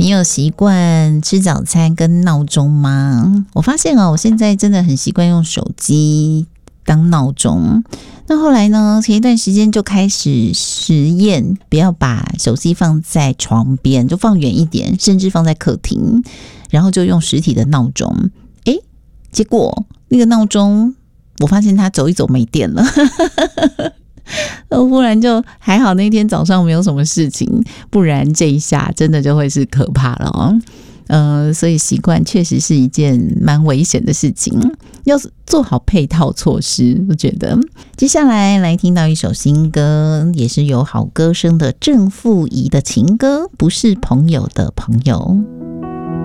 你有习惯吃早餐跟闹钟吗？我发现我现在真的很习惯用手机当闹钟。那后来呢，前一段时间就开始实验，不要把手机放在床边，就放远一点，甚至放在客厅，然后就用实体的闹钟。结果那个闹钟，我发现它走一走没电了。忽然就还好，那天早上没有什么事情，不然这一下真的就会是可怕了所以习惯确实是一件蛮危险的事情，要做好配套措施。我觉得接下来听到一首新歌，也是由好歌声的郑富仪的情歌，不是朋友的朋友。